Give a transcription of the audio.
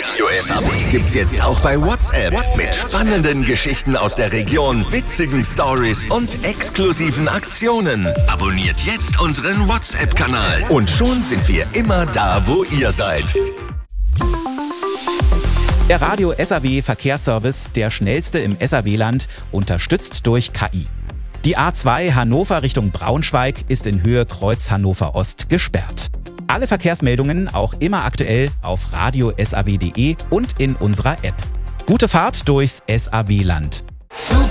Radio SAW gibt's jetzt auch bei WhatsApp. Mit spannenden Geschichten aus der Region, witzigen Stories und exklusiven Aktionen. Abonniert jetzt unseren WhatsApp-Kanal. Und schon sind wir immer da, wo ihr seid. Der Radio SAW Verkehrsservice, der schnellste im SAW-Land, unterstützt durch KI. Die A2 Hannover Richtung Braunschweig ist in Höhe Kreuz Hannover Ost gesperrt. Alle Verkehrsmeldungen auch immer aktuell auf radiosaw.de und in unserer App. Gute Fahrt durchs SAW-Land.